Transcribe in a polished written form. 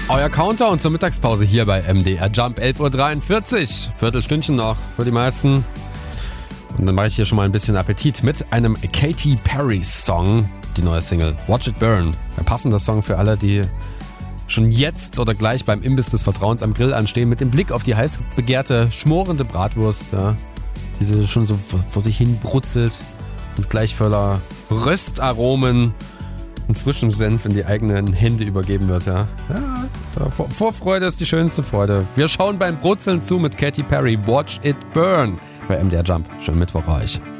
Euer Countdown zur Mittagspause hier bei MDR Jump, 11.43 Uhr. Viertelstündchen noch für die meisten. Und dann mache ich hier schon mal ein bisschen Appetit mit einem Katy Perry Song. Die neue Single Watch It Burn. Ein passender Song für alle, die schon jetzt oder gleich beim Imbiss des Vertrauens am Grill anstehen, mit dem Blick auf die heiß begehrte, schmorende Bratwurst, ja, die so schon so vor sich hin brutzelt und gleich voller Röstaromen und frischem Senf in die eigenen Hände übergeben wird. Ja. Ja, so, Vorfreude ist die schönste Freude. Wir schauen beim Brutzeln zu mit Katy Perry, Watch It Burn bei MDR Jump. Schönen Mittwoch euch.